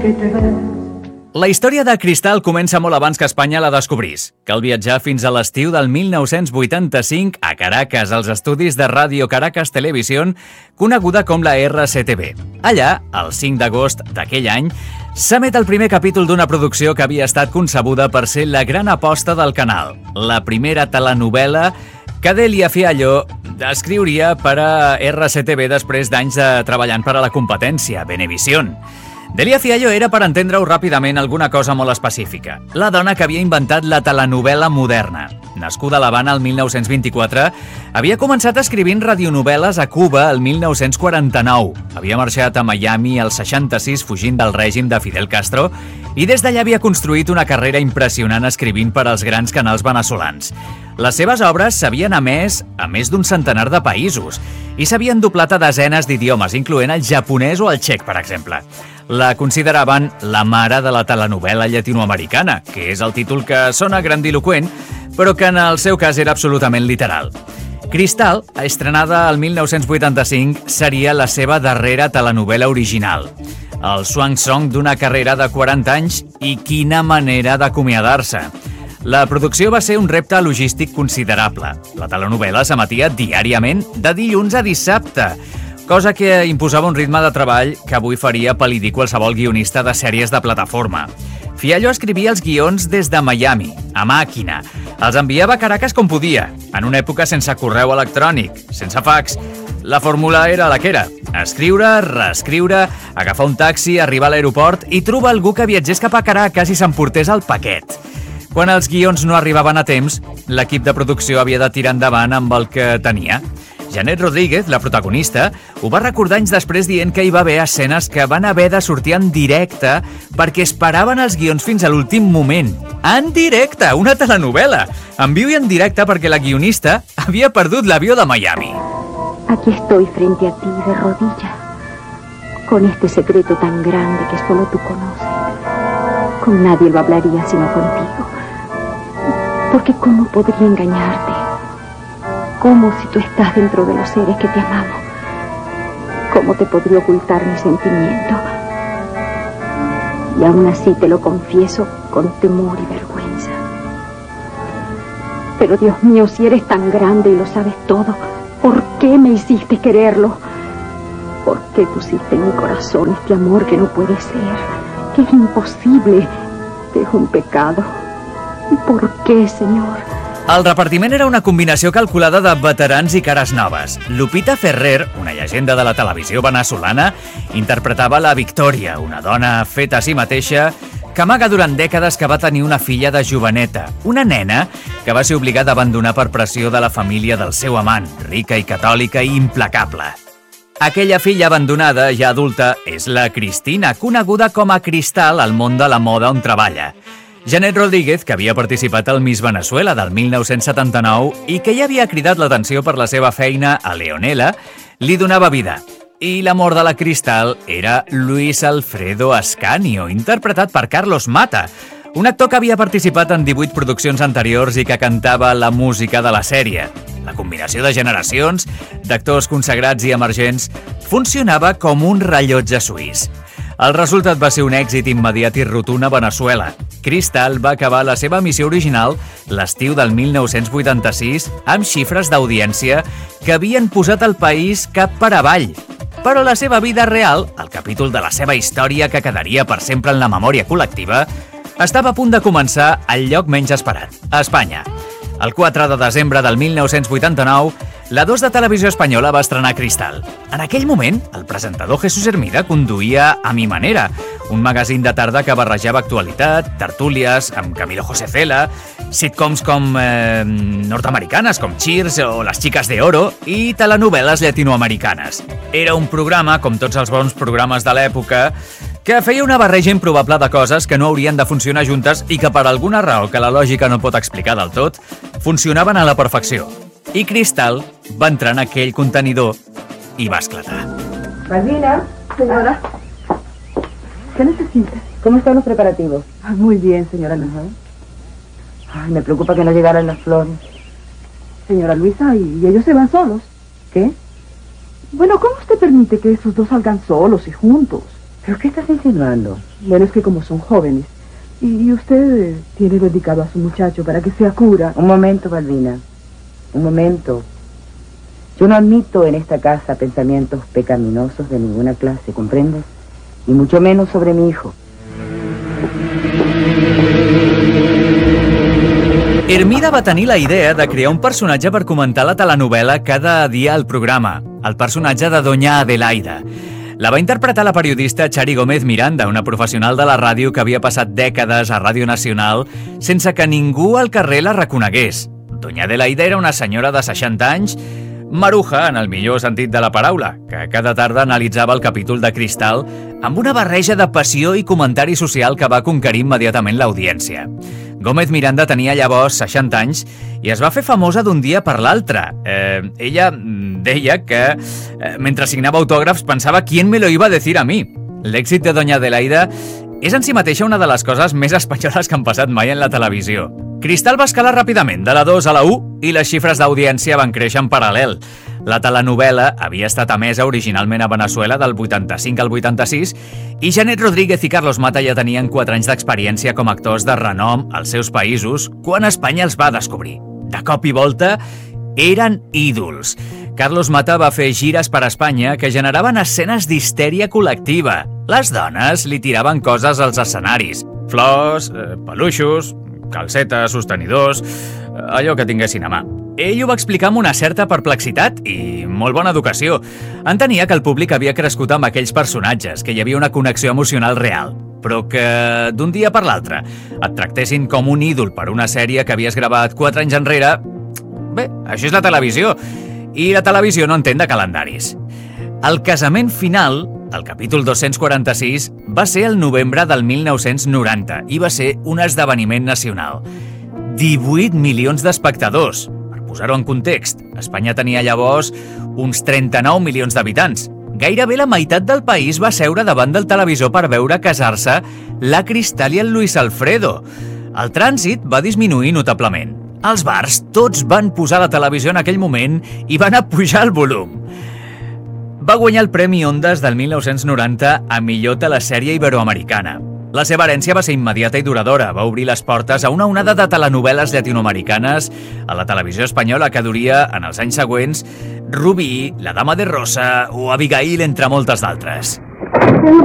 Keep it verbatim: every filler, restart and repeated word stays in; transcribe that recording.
que te ves. La història de Cristal comença molt abans que Espanya la descobrís. Cal viatjar fins a l'estiu del mil nou-cents vuitanta-cinc a Caracas, als estudis de Ràdio Caracas Televisión, coneguda com la erre ce te ve. Allà, el cinc d'agost d'aquell any, s'emet el primer capítol d'una producció que havia estat concebuda per ser la gran aposta del canal, la primera telenovel·la que Delia Fiallo escriuria per a erre ce te ve després d'anys de treballant per a la competència, Venevisión. Delia Fiallo era, per entendre-ho ràpidament, alguna cosa molt específica. La dona que havia inventat la telenovel·la moderna. Nascuda a l'Havana el mil nou-cents vint-i-quatre, havia començat escrivint radionovel·les a Cuba el mil nou-cents quaranta-nou. Havia marxat a Miami el seixanta-sis fugint del règim de Fidel Castro i des d'allà havia construït una carrera impressionant escrivint per als grans canals veneçolans. Les seves obres s'havien emès a més d'un centenar de països i s'havien doblat a desenes d'idiomes, incloent el japonès o el txec, per exemple. La consideraven la mare de la telenovel·la llatinoamericana, que és el títol que sona grandiloqüent, però que en el seu cas era absolutament literal. Cristal, estrenada el mil nou-cents vuitanta-cinc, seria la seva darrera telenovel·la original. El swan song d'una carrera de quaranta anys i quina manera d'acomiadar-se. La producció va ser un repte logístic considerable. La telenovel·la s'emetia diàriament de dilluns a dissabte, cosa que imposava un ritme de treball que avui faria pel·lidir qualsevol guionista de sèries de plataforma. Fiallo escrivia els guions des de Miami, a màquina. Els enviava a Caracas com podia, en una època sense correu electrònic, sense fax. La fórmula era la que era: escriure, reescriure, agafar un taxi, arribar a l'aeroport i trobar algú que viatgés cap a Caracas i s'emportés el paquet. Quan els guions no arribaven a temps, l'equip de producció havia de tirar endavant amb el que tenia. Janet Rodríguez, la protagonista, ho va recordar anys després dient que hi va haver escenes que van haver de sortir en directe perquè esperaven els guions fins a l'últim moment. En directe, una telenovel·la! En viu i en directe perquè la guionista havia perdut l'avió de Miami. Aquí estoy frente a ti de rodillas, con este secreto tan grande que solo tú conoces. Con nadie lo hablaría sino contigo, porque ¿cómo podría engañarte? ¿Cómo si tú estás dentro de los seres que te amamos? ¿Cómo te podría ocultar mi sentimiento? Y aún así te lo confieso con temor y vergüenza. Pero Dios mío, si eres tan grande y lo sabes todo, ¿por qué me hiciste quererlo? ¿Por qué pusiste en mi corazón este amor que no puede ser, que es imposible, que es un pecado? ¿Por qué, Señor? El repartiment era una combinació calculada de veterans i cares noves. Lupita Ferrer, una llegenda de la televisió venezolana, interpretava la Victòria, una dona feta a si mateixa que amaga durant dècades que va tenir una filla de joveneta, una nena que va ser obligada a abandonar per pressió de la família del seu amant, rica i catòlica i implacable. Aquella filla abandonada, ja adulta, és la Cristina, coneguda com a Cristal al món de la moda on treballa. Janet Rodríguez, que havia participat al Miss Venezuela del mil nou-cents setanta-nou i que ja havia cridat l'atenció per la seva feina a Leonela, li donava vida. I l'amor de la Cristal era Luis Alfredo Ascanio, interpretat per Carlos Mata, un actor que havia participat en divuit produccions anteriors i que cantava la música de la sèrie. La combinació de generacions, d'actors consagrats i emergents, funcionava com un rellotge suís. El resultat va ser un èxit immediat i rotund a Veneçuela. Cristal va acabar la seva missió original l'estiu del mil nou-cents vuitanta-sis amb xifres d'audiència que havien posat el país cap per avall. Però la seva vida real, el capítol de la seva història que quedaria per sempre en la memòria col·lectiva, estava a punt de començar al lloc menys esperat, a Espanya. El quatre de desembre del mil nou-cents vuitanta-nou, la dos de Televisió Espanyola va estrenar Cristal. En aquell moment, el presentador Jesús Hermida conduïa A mi manera, un magazín de tarda que barrejava actualitat, tertúlies amb Camilo José Cela, sitcoms com eh, nord-americanes com Cheers o Las chicas de oro i telenovel·les llatinoamericanes. Era un programa, com tots els bons programes de l'època, que feia una barreja improbable de coses que no haurien de funcionar juntes i que per alguna raó que la lògica no pot explicar del tot, funcionaven a la perfecció. I Cristal va entrar en aquell contenidor y va a esclatar. Malvina, señora. ¿Qué necesita? ¿Cómo están los preparativos? Ah, muy bien, señora Luisa. Ay, me preocupa que no llegaran las flores. Señora Luisa, ¿y, y ellos se van solos? ¿Qué? Bueno, ¿cómo usted permite que esos dos salgan solos y juntos? ¿Pero qué estás insinuando? Bueno, es que como son jóvenes, y, y usted eh, tiene dedicado a su muchacho para que sea cura. Un momento, Balbina. Un momento. Yo no admito en esta casa pensamientos pecaminosos de ninguna clase, ¿comprendes? Y mucho menos sobre mi hijo. Hermida va tenir la idea de crear un personatge per comentar la telenovela cada dia al programa, el personatge de Doña Adelaida. La va interpretar la periodista Chari Gómez Miranda, una professional de la ràdio que havia passat dècades a Ràdio Nacional sense que ningú al carrer la reconegués. Doña Adelaida era una senyora de seixanta anys, maruja en el millor sentit de la paraula, que cada tarda analitzava el capítol de Cristal amb una barreja de passió i comentari social que va conquerir immediatament l'audiència. Gómez Miranda tenia llavors seixanta anys i es va fer famosa d'un dia per l'altre. Eh, ella deia que, eh, mentre signava autògrafs, pensava «¿Quién me lo iba a decir a mí?». L'èxit de Doña Adelaida és en si mateixa una de les coses més espanyoles que han passat mai en la televisió. Cristal va escalar ràpidament de la dos a la u i les xifres d'audiència van créixer en paral·lel. La telenovel·la havia estat emesa originalment a Veneçuela del vuitanta-cinc al vuitanta-sis i Janet Rodríguez i Carlos Mata ja tenien quatre anys d'experiència com a actors de renom als seus països quan Espanya els va descobrir. De cop i volta, eren ídols. Carlos Mata va fer gires per Espanya que generaven escenes d'histèria col·lectiva. Les dones li tiraven coses als escenaris. Flors, eh, peluixos, calcetes, sostenidors, allò que tinguessin a mà. Ell ho va explicar amb una certa perplexitat i molt bona educació. Entenia que el públic havia crescut amb aquells personatges, que hi havia una connexió emocional real, però que d'un dia per l'altre et tractessin com un ídol per una sèrie que havies gravat quatre anys enrere... Bé, això és la televisió, i la televisió no entén de calendaris. El casament final, el capítol dos-cents quaranta-sis, va ser el novembre del mil nou-cents noranta i va ser un esdeveniment nacional. divuit milions d'espectadors. Per posar-ho en context, Espanya tenia llavors uns trenta-nou milions d'habitants. Gairebé la meitat del país va seure davant del televisor per veure casar-se la Cristal i el Luis Alfredo. El trànsit va disminuir notablement. Els bars tots van posar la televisió en aquell moment i van apujar el volum. Va guanyar el Premi Ondas del mil nou-cents noranta a millor telesèrie iberoamericana. La seva herència va ser immediata i duradora. Va obrir les portes a una onada de telenovel·les llatinoamericanes a la televisió espanyola que duria, en els anys següents, Rubí, La dama de rosa o Abigail, entre moltes d'altres.